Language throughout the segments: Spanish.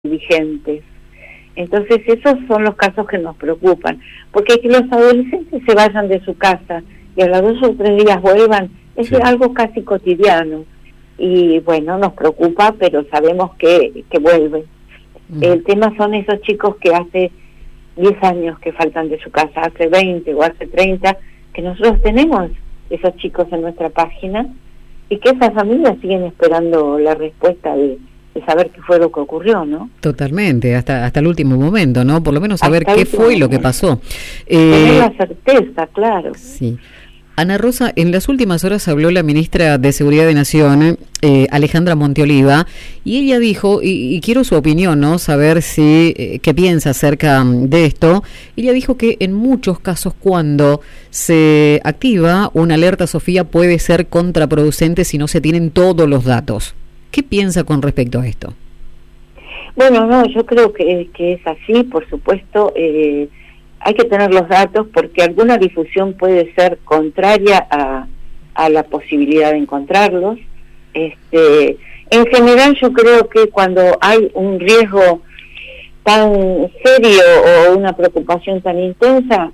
vigentes. Entonces esos son los casos que nos preocupan, porque que los adolescentes se vayan de su casa y a los 2 o 3 días vuelvan es algo casi cotidiano y bueno, nos preocupa, pero sabemos que vuelven. El tema son esos chicos que hace 10 años que faltan de su casa, hace 20 o hace 30, que nosotros tenemos esos chicos en nuestra página y que esas familias siguen esperando la respuesta de saber qué fue lo que ocurrió, ¿no? Totalmente, hasta el último momento, ¿no? Por lo menos saber qué fue lo que pasó. Tener la certeza, claro. Sí. Ana Rosa, en las últimas horas habló la ministra de Seguridad de Nación, Alejandra Monteoliva, y ella dijo, y quiero su opinión, ¿no? Saber si qué piensa acerca de esto. Ella dijo que en muchos casos cuando se activa una alerta Sofía puede ser contraproducente si no se tienen todos los datos. ¿Qué piensa con respecto a esto? Bueno, no, yo creo que es así, por supuesto. Hay que tener los datos porque alguna difusión puede ser contraria a la posibilidad de encontrarlos. En general yo creo que cuando hay un riesgo tan serio o una preocupación tan intensa,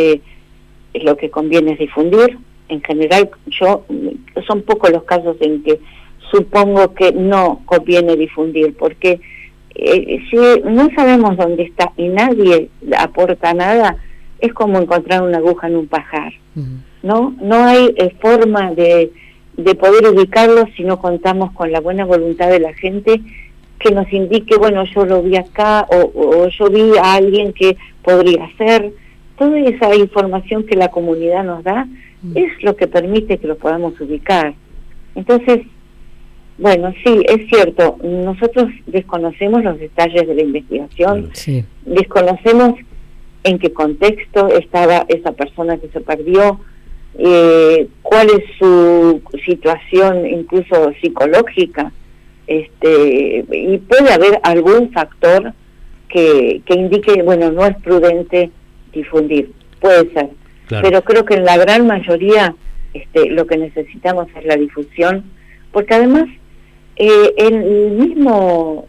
lo que conviene es difundir. En general son pocos los casos en que supongo que no conviene difundir, porque si no sabemos dónde está y nadie aporta nada, es como encontrar una aguja en un pajar. No hay forma de poder ubicarlo si no contamos con la buena voluntad de la gente que nos indique, bueno, yo lo vi acá o yo vi a alguien que podría ser. Toda esa información que la comunidad nos da es lo que permite que lo podamos ubicar. Entonces, bueno, sí, es cierto, nosotros desconocemos los detalles de la investigación, desconocemos en qué contexto estaba esa persona que se perdió, cuál es su situación incluso psicológica, y puede haber algún factor que indique, bueno, no es prudente difundir, puede ser, pero creo que en la gran mayoría lo que necesitamos es la difusión, porque además el mismo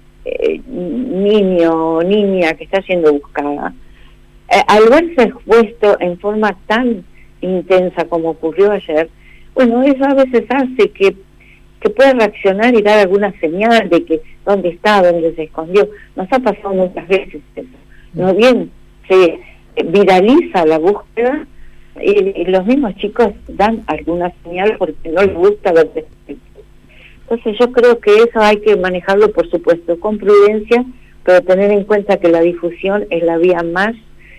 niño o niña que está siendo buscada, al verse expuesto en forma tan intensa como ocurrió ayer, bueno, eso a veces hace que pueda reaccionar y dar alguna señal de que dónde está, dónde se escondió. Nos ha pasado muchas veces eso. No bien se viraliza la búsqueda y los mismos chicos dan alguna señal porque no les gusta verse. Entonces yo creo que eso hay que manejarlo, por supuesto, con prudencia, pero tener en cuenta que la difusión es la vía más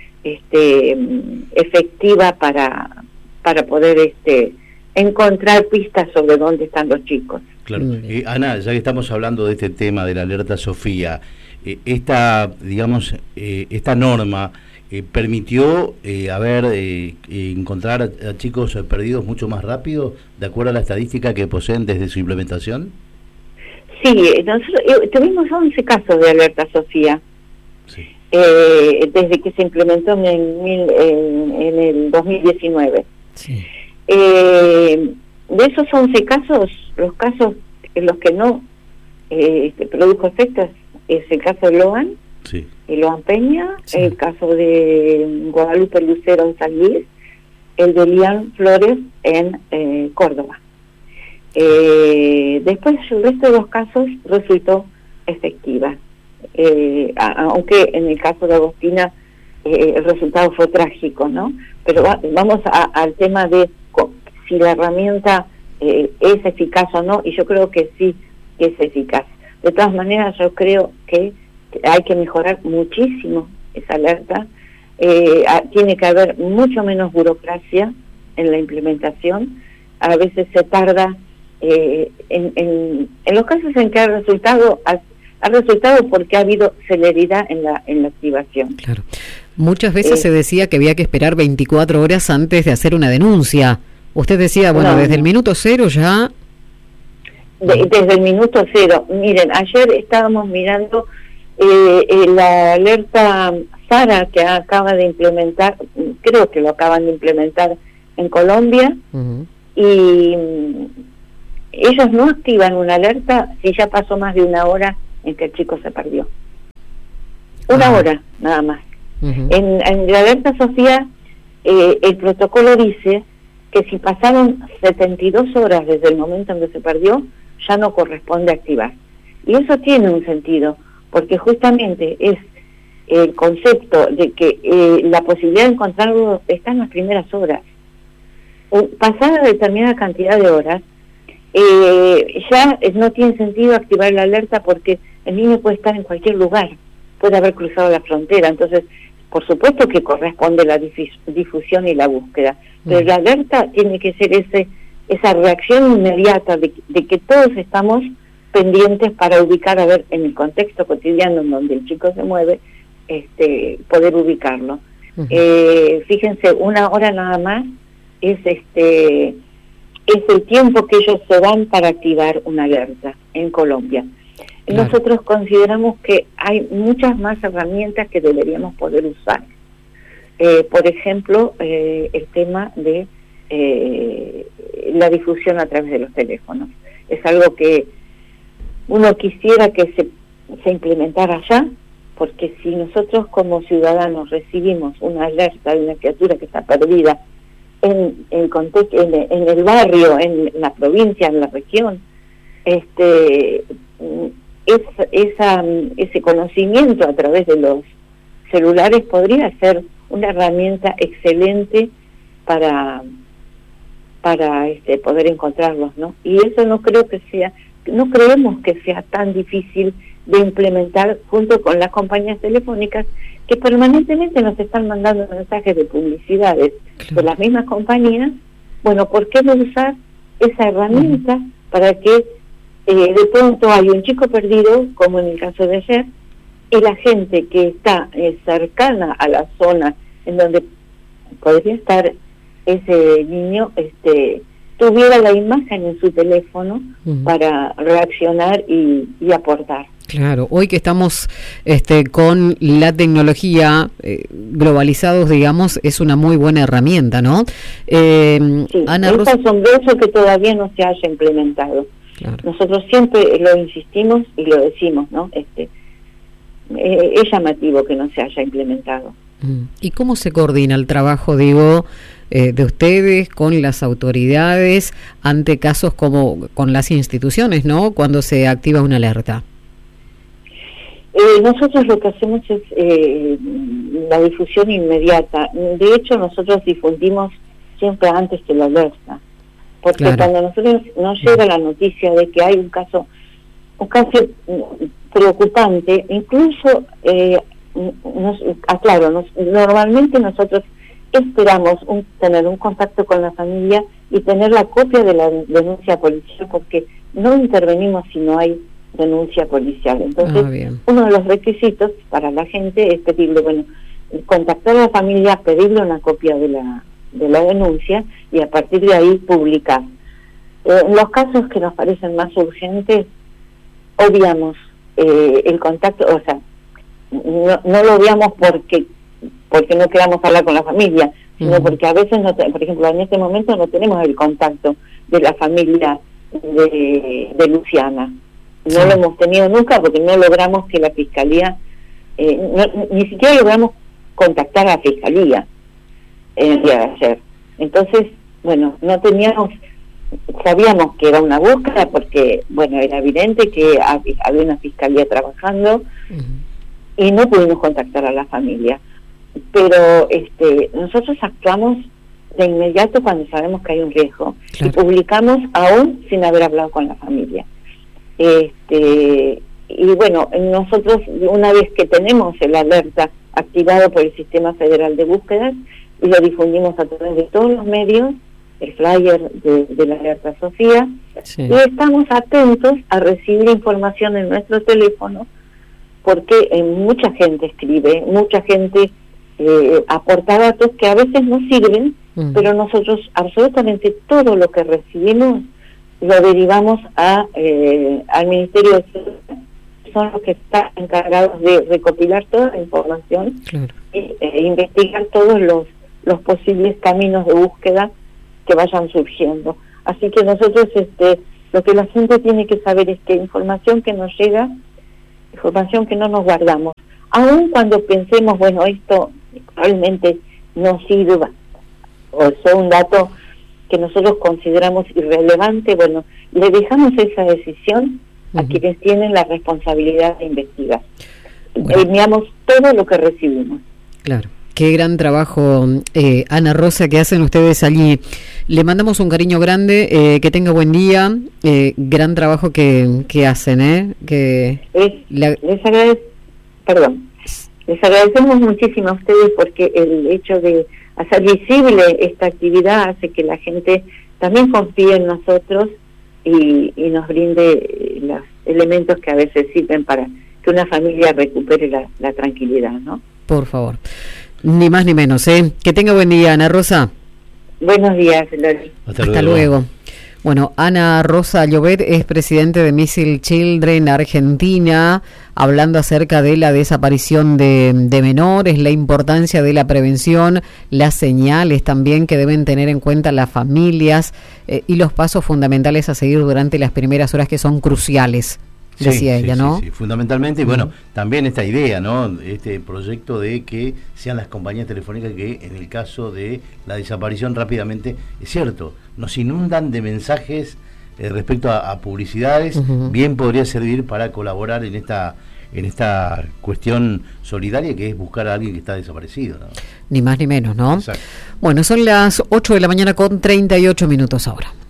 efectiva para poder encontrar pistas sobre dónde están los chicos. Claro. Ana, ya que estamos hablando de este tema de la alerta Sofía, esta norma permitió encontrar a chicos perdidos mucho más rápido, de acuerdo a la estadística que poseen desde su implementación. Sí, nosotros tuvimos 11 casos de alerta Sofía, desde que se implementó en el 2019. De esos 11 casos, los casos en los que no produjo efectos es el caso de Loan, el Loan Peña, el caso de Guadalupe Lucero en San Luis, el de Lian Flores en Córdoba. Después el resto de los casos resultó efectiva, aunque en el caso de Agostina el resultado fue trágico, ¿no? Pero vamos al tema de si la herramienta es eficaz o no, y yo creo que sí que es eficaz. De todas maneras, yo creo que hay que mejorar muchísimo esa alerta. Tiene que haber mucho menos burocracia en la implementación. A veces se tarda en los casos en que ha resultado porque ha habido celeridad en la activación. Claro. Muchas veces se decía que había que esperar 24 horas antes de hacer una denuncia. Usted decía, bueno, desde el minuto cero ya... Desde el minuto cero. Miren, ayer estábamos mirando la alerta Sara que acaba de implementar, creo que lo acaban de implementar en Colombia, y ellos no activan una alerta si ya pasó más de 1 hora en que el chico se perdió. una hora nada más. En la alerta Sofía, el protocolo dice que si pasaron 72 horas desde el momento en que se perdió, ya no corresponde activar. Y eso tiene un sentido, porque justamente es el concepto de que la posibilidad de encontrarlo está en las primeras horas. Pasada determinada cantidad de horas, ya no tiene sentido activar la alerta porque el niño puede estar en cualquier lugar, puede haber cruzado la frontera, entonces por supuesto que corresponde la difusión y la búsqueda, pero la alerta tiene que ser esa reacción inmediata de que todos estamos pendientes para ubicar, a ver, en el contexto cotidiano en donde el chico se mueve, poder ubicarlo. Fíjense, una hora nada más es el tiempo que ellos se dan para activar una alerta en Colombia. Claro. Nosotros consideramos que hay muchas más herramientas que deberíamos poder usar. Por ejemplo, el tema de la difusión a través de los teléfonos. Es algo que uno quisiera que se implementara ya, porque si nosotros como ciudadanos recibimos una alerta de una criatura que está perdida en el barrio, en la provincia, en la región, ese conocimiento a través de los celulares podría ser una herramienta excelente para poder encontrarlos, ¿no? Y eso no creemos que sea tan difícil de implementar junto con las compañías telefónicas que permanentemente nos están mandando mensajes de publicidades de las mismas compañías. Bueno, ¿por qué no usar esa herramienta para que de pronto hay un chico perdido, como en el caso de ayer, y la gente que está cercana a la zona en donde podría estar ese niño, tuviera la imagen en su teléfono para reaccionar y aportar? Claro, hoy que estamos con la tecnología globalizados, digamos, es una muy buena herramienta, ¿no? Sí, Ana es asombroso que todavía no se haya implementado. Claro. Nosotros siempre lo insistimos y lo decimos, ¿no? Es llamativo que no se haya implementado. ¿Y cómo se coordina el trabajo, digo, de ustedes con las autoridades ante casos como con las instituciones, ¿no? Cuando se activa una alerta. Nosotros lo que hacemos es la difusión inmediata. De hecho, nosotros difundimos siempre antes que la alerta, porque cuando nosotros nos llega la noticia de que hay un caso preocupante, incluso normalmente nosotros esperamos tener un contacto con la familia y tener la copia de la denuncia policial, porque no intervenimos si no hay denuncia policial. Entonces, uno de los requisitos para la gente es pedirle, contactar a la familia, pedirle una copia de la denuncia y a partir de ahí publicar. En los casos que nos parecen más urgentes, obviamos el contacto, o sea, no lo obviamos porque no queramos hablar con la familia, sino porque a veces, por ejemplo, en este momento no tenemos el contacto de la familia de Luciana. No lo hemos tenido nunca porque no logramos que la fiscalía, ni siquiera logramos contactar a la fiscalía el día de ayer. Entonces, sabíamos que era una búsqueda porque, era evidente que había una fiscalía trabajando y no pudimos contactar a la familia. Pero nosotros actuamos de inmediato cuando sabemos que hay un riesgo y publicamos aún sin haber hablado con la familia. Nosotros, una vez que tenemos el alerta activado por el Sistema Federal de Búsquedas, y lo difundimos a través de todos los medios, el flyer de la alerta Sofía, y estamos atentos a recibir información en nuestro teléfono, porque mucha gente escribe, mucha gente aporta datos que a veces no sirven, pero nosotros absolutamente todo lo que recibimos lo derivamos al Ministerio de Salud. Son los que están encargados de recopilar toda la información e investigar todos los posibles caminos de búsqueda que vayan surgiendo. Así que nosotros lo que la gente tiene que saber es que información que nos llega, información que no nos guardamos, aun cuando pensemos, bueno, esto probablemente no sirva, o sea un dato que nosotros consideramos irrelevante, bueno, le dejamos esa decisión a quienes tienen la responsabilidad de investigar. Premiamos todo lo que recibimos. Claro. Qué gran trabajo, Ana Rosa, que hacen ustedes allí. Le mandamos un cariño grande, que tenga buen día, gran trabajo que hacen, les agradecemos muchísimo a ustedes porque el hecho de hacer visible esta actividad hace que la gente también confíe en nosotros y nos brinde los elementos que a veces sirven para que una familia recupere la tranquilidad, ¿no? Por favor. Ni más ni menos, Que tenga buen día, Ana Rosa. Buenos días, Lori. Hasta luego. Bueno, Ana Rosa Llobet es presidente de Missing Children Argentina, hablando acerca de la desaparición de menores, la importancia de la prevención, las señales también que deben tener en cuenta las familias y los pasos fundamentales a seguir durante las primeras horas que son cruciales. Decía ella, ¿no? Sí, fundamentalmente, y bueno, también esta idea, ¿no? Este proyecto de que sean las compañías telefónicas que, en el caso de la desaparición rápidamente, es cierto, nos inundan de mensajes respecto a publicidades, bien podría servir para colaborar en esta cuestión solidaria que es buscar a alguien que está desaparecido, ¿no? Ni más ni menos, ¿no? Exacto. Bueno, son las 8 de la mañana con 38 minutos ahora.